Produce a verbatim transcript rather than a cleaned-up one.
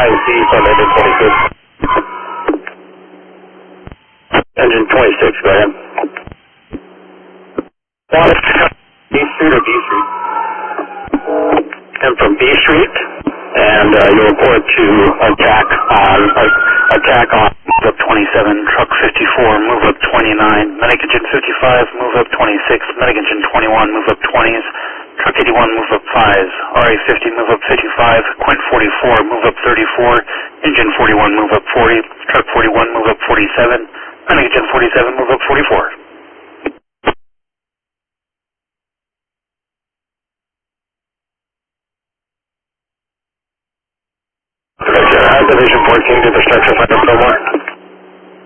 five Z from engine twenty-six. Engine twenty-six, go ahead. Want to B Street or B Street? And from B Street, and uh, you'll report to attack on uh, attack on move up twenty-seven, truck fifty-four, move up twenty-nine, medic engine fifty-five, move up twenty-six, medic engine twenty-one, move up twenties, truck eighty-one, move up fives, R A fifty, move up fifty-five, Quint forty-four, move up thirty-four, engine forty-one, move up forty, truck forty-one, move up forty-seven, medic engine forty-seven, move up forty-four.